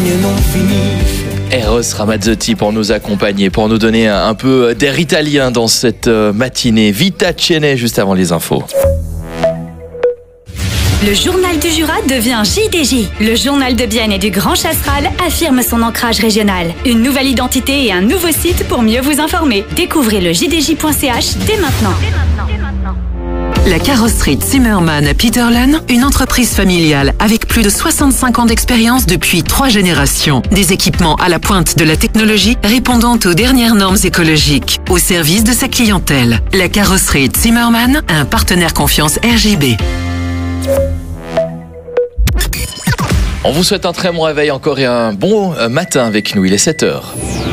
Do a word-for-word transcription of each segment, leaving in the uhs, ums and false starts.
vignes non finies. Eros Ramazzotti pour nous accompagner, pour nous donner un, un peu d'air italien dans cette matinée. Vita Cene juste avant les infos. Le journal du Jura devient J D J. Le journal de Bienne et du Grand Chasseral affirme son ancrage régional. Une nouvelle identité et un nouveau site pour mieux vous informer. Découvrez le j d j point c h dès maintenant. La carrosserie Zimmermann à Peterlen, une entreprise familiale avec plus de soixante-cinq ans d'expérience depuis trois générations. Des équipements à la pointe de la technologie répondant aux dernières normes écologiques, au service de sa clientèle. La carrosserie Zimmermann, un partenaire confiance R J B. On vous souhaite un très bon réveil encore et un bon matin avec nous. Il est sept heures.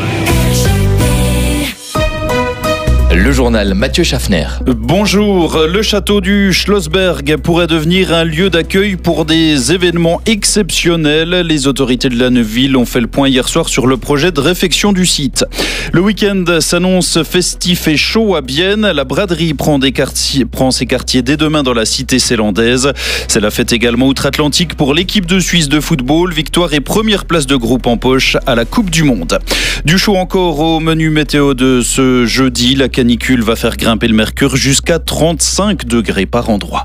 Le journal Mathieu Schaffner. Bonjour. Le château du Schlossberg pourrait devenir un lieu d'accueil pour des événements exceptionnels. Les autorités de la Neuville ont fait le point hier soir sur le projet de réfection du site. Le week-end s'annonce festif et chaud à Bienne. La braderie prend, des quartiers, prend ses quartiers dès demain dans la cité zélandaise. C'est la fête également outre-Atlantique pour l'équipe de Suisse de football. Victoire et première place de groupe en poche à la Coupe du Monde. Du chaud encore au menu météo de ce jeudi. La canicule va faire grimper le mercure jusqu'à trente-cinq degrés par endroit.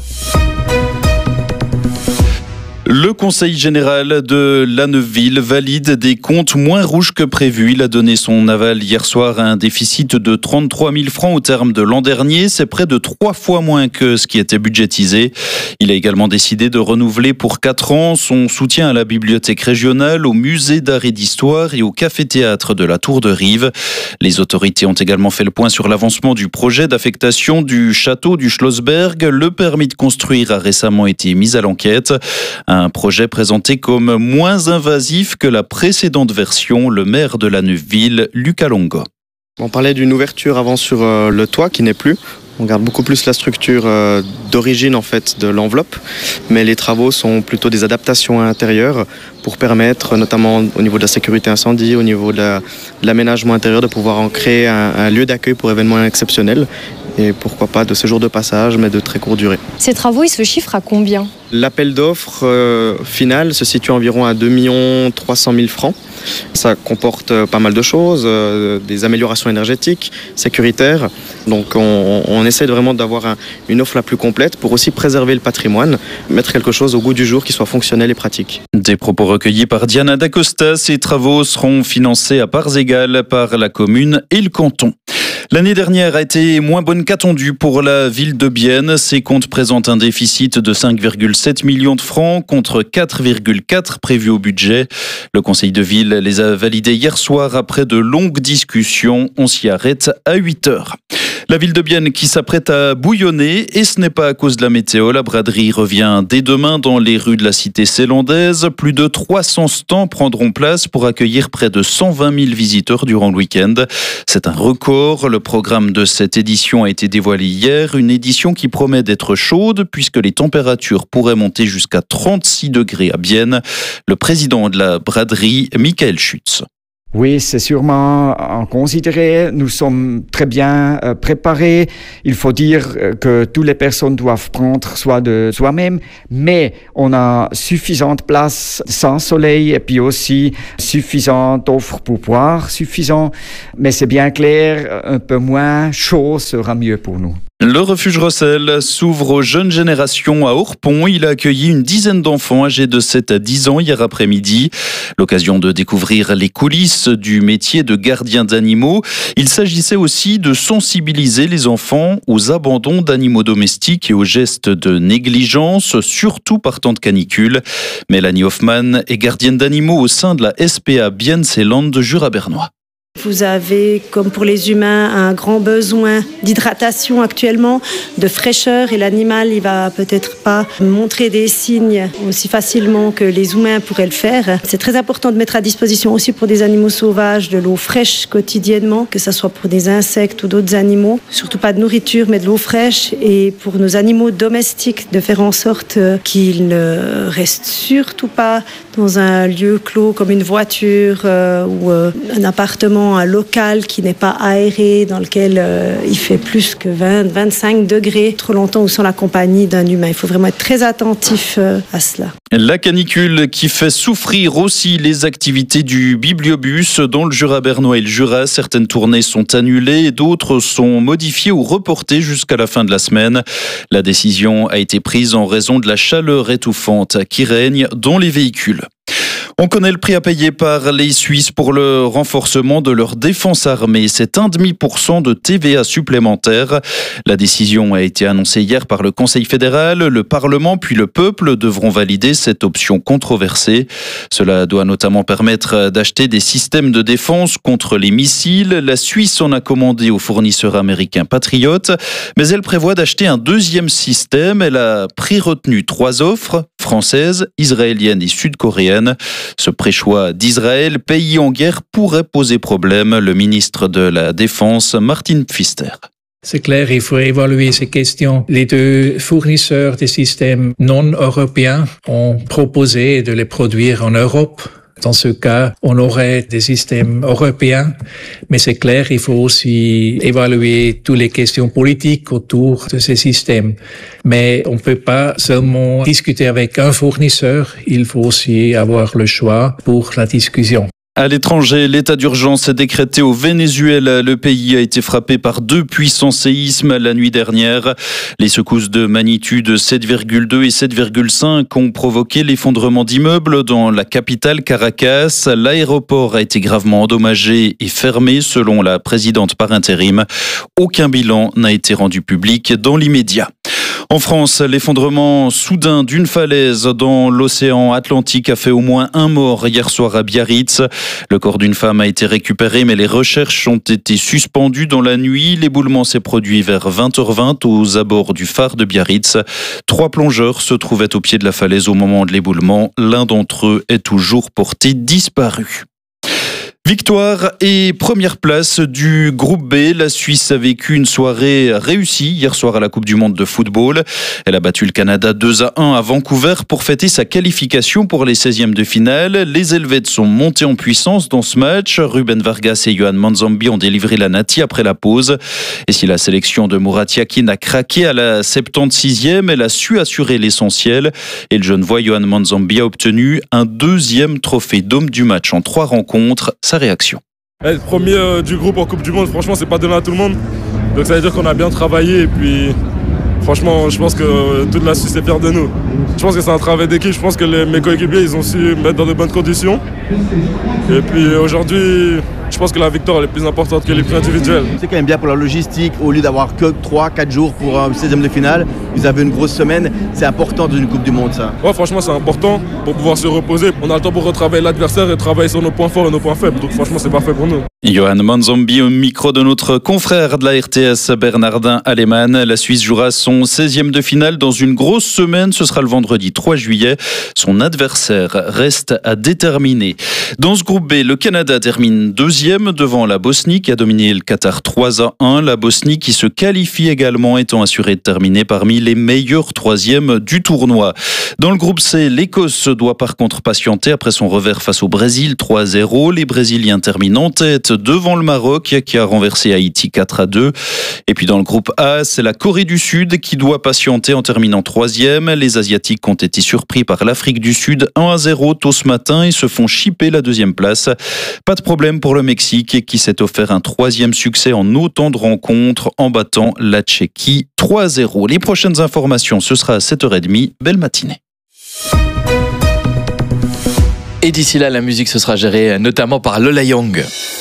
Le Conseil général de la Neuville valide des comptes moins rouges que prévu. Il a donné son aval hier soir à un déficit de trente-trois mille francs au terme de l'an dernier. C'est près de trois fois moins que ce qui était budgétisé. Il a également décidé de renouveler pour quatre ans son soutien à la bibliothèque régionale, au musée d'art et d'histoire et au café-théâtre de la Tour de Rive. Les autorités ont également fait le point sur l'avancement du projet d'affectation du château du Schlossberg. Le permis de construire a récemment été mis à l'enquête. Un projet présenté comme moins invasif que la précédente version. Le maire de la Neuville, Lucas Longo. On parlait d'une ouverture avant sur euh, le toit qui n'est plus. On garde beaucoup plus la structure euh, d'origine en fait de l'enveloppe, mais les travaux sont plutôt des adaptations à l'intérieur pour permettre, notamment au niveau de la sécurité incendie, au niveau de, la, de l'aménagement intérieur, de pouvoir en créer un, un lieu d'accueil pour événements exceptionnels et pourquoi pas de séjours de passage, mais de très courte durée. Ces travaux, ils se chiffrent à combien ? L'appel d'offres euh, final se situe environ à deux millions trois cent mille francs. Ça comporte euh, pas mal de choses, euh, des améliorations énergétiques, sécuritaires. Donc on, on essaie vraiment d'avoir un, une offre la plus complète pour aussi préserver le patrimoine, mettre quelque chose au goût du jour qui soit fonctionnel et pratique. Des propos recueillis par Diana Dacosta. Ces travaux seront financés à parts égales par la commune et le canton. L'année dernière a été moins bonne qu'attendue pour la ville de Bienne. Ses comptes présentent un déficit de cinq virgule sept millions de francs contre quatre virgule quatre prévus au budget. Le conseil de ville les a validés hier soir après de longues discussions. On s'y arrête à huit heures. La ville de Bienne qui s'apprête à bouillonner, et ce n'est pas à cause de la météo. La braderie revient dès demain dans les rues de la cité zélandaise. Plus de trois cents stands prendront place pour accueillir près de cent vingt mille visiteurs durant le week-end. C'est un record. Le programme de cette édition a été dévoilé hier. Une édition qui promet d'être chaude puisque les températures pourraient monter jusqu'à trente-six degrés à Bienne. Le président de la braderie, Michael Schütz. Oui, c'est sûrement à considérer. Nous sommes très bien euh, préparés. Il faut dire que toutes les personnes doivent prendre soin de soi-même, mais on a suffisante place sans soleil et puis aussi suffisante offre pour boire, suffisant. Mais c'est bien clair, un peu moins chaud sera mieux pour nous. Le refuge Rossel s'ouvre aux jeunes générations à Orpont. Il a accueilli une dizaine d'enfants âgés de sept à dix ans hier après-midi. L'occasion de découvrir les coulisses du métier de gardien d'animaux. Il s'agissait aussi de sensibiliser les enfants aux abandons d'animaux domestiques et aux gestes de négligence, surtout par temps de canicule. Mélanie Hoffmann est gardienne d'animaux au sein de la S P A Bienne-Seeland de Jura-Bernois. Vous avez, comme pour les humains, un grand besoin d'hydratation actuellement, de fraîcheur, et l'animal, il va peut-être pas montrer des signes aussi facilement que les humains pourraient le faire. C'est très important de mettre à disposition aussi pour des animaux sauvages de l'eau fraîche quotidiennement, que ce soit pour des insectes ou d'autres animaux. Surtout pas de nourriture, mais de l'eau fraîche. Et pour nos animaux domestiques, de faire en sorte qu'ils ne restent surtout pas dans un lieu clos comme une voiture euh, ou euh, un appartement, un local qui n'est pas aéré, dans lequel euh, il fait plus que vingt, vingt-cinq degrés trop longtemps ou sans la compagnie d'un humain. Il faut vraiment être très attentif euh, à cela. La canicule qui fait souffrir aussi les activités du Bibliobus. Dans le Jura bernois et le Jura, certaines tournées sont annulées et d'autres sont modifiées ou reportées jusqu'à la fin de la semaine. La décision a été prise en raison de la chaleur étouffante qui règne dans les véhicules. On connaît le prix à payer par les Suisses pour le renforcement de leur défense armée. C'est un virgule cinq pour cent de T V A supplémentaire. La décision a été annoncée hier par le Conseil fédéral. Le Parlement puis le peuple devront valider cette option controversée. Cela doit notamment permettre d'acheter des systèmes de défense contre les missiles. La Suisse en a commandé au fournisseur américain Patriot, mais elle prévoit d'acheter un deuxième système. Elle a pré-retenu trois offres, françaises, israéliennes et sud-coréennes. Ce préchoix d'Israël, pays en guerre, pourrait poser problème. Le ministre de la Défense, Martin Pfister. C'est clair, il faut évaluer ces questions. Les deux fournisseurs des systèmes non européens ont proposé de les produire en Europe. Dans ce cas, on aurait des systèmes européens, mais c'est clair, il faut aussi évaluer toutes les questions politiques autour de ces systèmes. Mais on ne peut pas seulement discuter avec un fournisseur, il faut aussi avoir le choix pour la discussion. À l'étranger, l'état d'urgence est décrété au Venezuela. Le pays a été frappé par deux puissants séismes la nuit dernière. Les secousses de magnitude sept virgule deux et sept virgule cinq ont provoqué l'effondrement d'immeubles dans la capitale Caracas. L'aéroport a été gravement endommagé et fermé selon la présidente par intérim. Aucun bilan n'a été rendu public dans l'immédiat. En France, l'effondrement soudain d'une falaise dans l'océan Atlantique a fait au moins un mort hier soir à Biarritz. Le corps d'une femme a été récupéré, mais les recherches ont été suspendues dans la nuit. L'éboulement s'est produit vers vingt heures vingt aux abords du phare de Biarritz. Trois plongeurs se trouvaient au pied de la falaise au moment de l'éboulement. L'un d'entre eux est toujours porté disparu. Victoire et première place du groupe B. La Suisse a vécu une soirée réussie hier soir à la Coupe du Monde de football. Elle a battu le Canada deux à un à Vancouver pour fêter sa qualification pour les seizièmes de finale. Les Helvètes sont montés en puissance dans ce match. Ruben Vargas et Yohan Manzambi ont délivré la Nati après la pause. Et si la sélection de Murat Yakin a craqué à la septantaisième, elle a su assurer l'essentiel. Et le Genevois Yohan Manzambi a obtenu un deuxième trophée d'homme du match en trois rencontres. Réaction. Être premier euh, du groupe en Coupe du Monde, franchement, c'est pas donné à tout le monde. Donc ça veut dire qu'on a bien travaillé et puis franchement, je pense que euh, toute la Suisse est fière de nous. Je pense que c'est un travail d'équipe. Je pense que les, mes coéquipiers, ils ont su mettre dans de bonnes conditions. Et puis aujourd'hui, je pense que la victoire elle est plus importante que les prix individuels. C'est quand même bien pour la logistique, au lieu d'avoir que trois quatre jours pour un seizième de finale, vous avez une grosse semaine, c'est important dans une Coupe du Monde ça. Ouais, franchement c'est important pour pouvoir se reposer. On a le temps pour retravailler l'adversaire et travailler sur nos points forts et nos points faibles. Donc franchement c'est parfait pour nous. Yohan Manzambi au micro de notre confrère de la R T S Bernardin Alemann. La Suisse jouera son seizième de finale dans une grosse semaine. Ce sera le vendredi trois juillet. Son adversaire reste à déterminer. Dans ce groupe B, le Canada termine deuxième devant la Bosnie qui a dominé le Qatar trois à un. La Bosnie qui se qualifie également étant assurée de terminer parmi les meilleurs troisièmes du tournoi. Dans le groupe C, l'Écosse doit par contre patienter après son revers face au Brésil trois à zéro. Les Brésiliens terminent en tête devant le Maroc qui a renversé Haïti quatre à deux. Et puis dans le groupe A, c'est la Corée du Sud qui doit patienter en terminant troisième. Les Asiatiques ont été surpris par l'Afrique du Sud un à zéro tôt ce matin et se font chipper la deuxième place. Pas de problème pour le Mexique qui s'est offert un troisième succès en autant de rencontres en battant la Tchéquie trois à zéro. Les prochaines informations, ce sera à sept heures trente. Belle matinée. Et d'ici là, la musique se sera gérée notamment par Lola Young.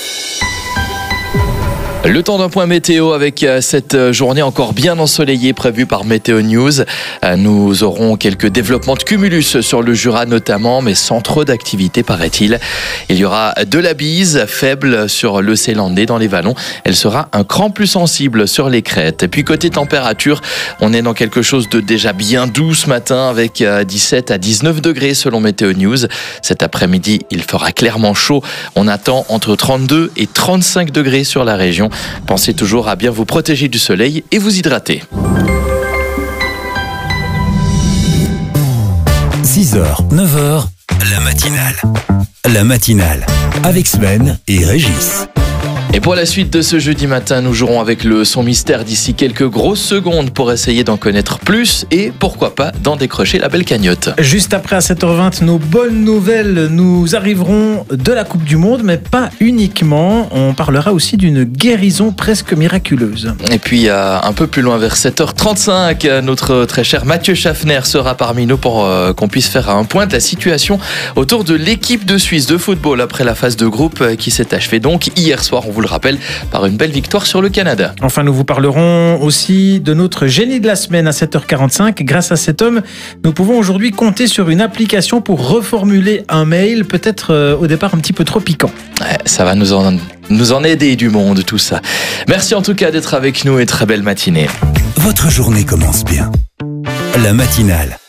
Le temps d'un point météo avec cette journée encore bien ensoleillée prévue par Météo News. Nous aurons quelques développements de cumulus sur le Jura notamment, mais sans trop d'activité paraît-il. Il y aura de la bise faible sur le Célandais dans les vallons. Elle sera un cran plus sensible sur les crêtes. Et puis côté température, on est dans quelque chose de déjà bien doux ce matin avec dix-sept à dix-neuf degrés selon Météo News. Cet après-midi, il fera clairement chaud. On attend entre trente-deux et trente-cinq degrés sur la région. Pensez toujours à bien vous protéger du soleil et vous hydrater. six heures, neuf heures, La matinale. La matinale avec Sven et Régis. Et pour la suite de ce jeudi matin, nous jouerons avec le son mystère d'ici quelques grosses secondes pour essayer d'en connaître plus et pourquoi pas d'en décrocher la belle cagnotte. Juste après à sept heures vingt, nos bonnes nouvelles, nous arriverons de la Coupe du Monde, mais pas uniquement. On parlera aussi d'une guérison presque miraculeuse. Et puis un peu plus loin, vers sept heures trente-cinq, notre très cher Mathieu Schaffner sera parmi nous pour qu'on puisse faire un point de la situation autour de l'équipe de Suisse de football après la phase de groupe qui s'est achevée donc hier soir. On vous le rappelle, par une belle victoire sur le Canada. Enfin, nous vous parlerons aussi de notre génie de la semaine à sept heures quarante-cinq. Grâce à cet homme, nous pouvons aujourd'hui compter sur une application pour reformuler un mail, peut-être euh, au départ un petit peu trop piquant. Ouais, ça va nous en, nous en aider du monde, tout ça. Merci en tout cas d'être avec nous et très belle matinée. Votre journée commence bien. La matinale